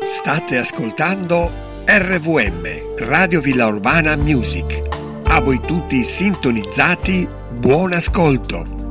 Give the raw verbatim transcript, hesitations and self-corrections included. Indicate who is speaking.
Speaker 1: State ascoltando R V M, Radio Villa Urbana Music. A voi tutti sintonizzati, buon ascolto.